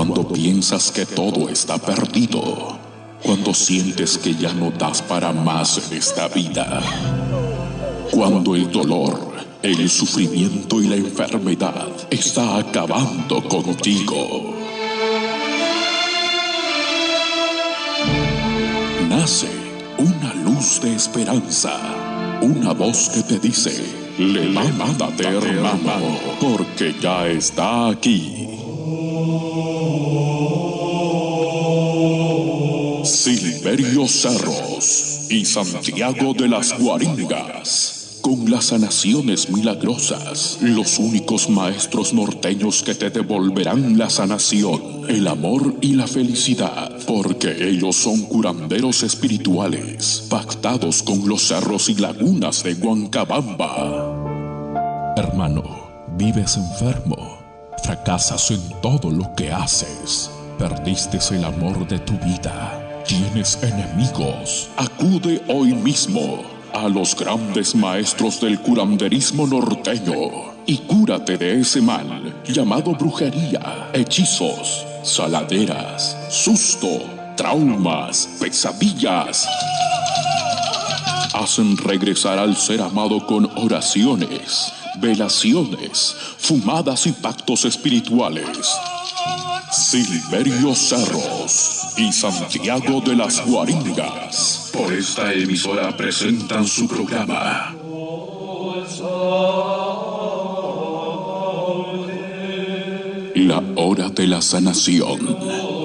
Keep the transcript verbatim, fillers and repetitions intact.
Cuando piensas que todo está perdido, cuando sientes que ya no das para más en esta vida, cuando el dolor, el sufrimiento y la enfermedad está acabando contigo, nace una luz de esperanza, una voz que te dice: levántate, hermano, porque ya está aquí. Silverio Cerros y Santiago de las Guaringas, con las sanaciones milagrosas, los únicos maestros norteños que te devolverán la sanación, el amor y la felicidad, porque ellos son curanderos espirituales, pactados con los cerros y lagunas de Huancabamba. Hermano, vives enfermo, fracasas en todo lo que haces, perdiste el amor de tu vida, tienes enemigos. Acude hoy mismo a los grandes maestros del curanderismo norteño y cúrate de ese mal llamado brujería, hechizos, saladeras, susto, traumas, pesadillas. Hacen regresar al ser amado con oraciones, velaciones, fumadas y pactos espirituales. Silverio Cerros y Santiago de las Guaringas, por esta emisora, presentan su programa La Hora de la Sanación.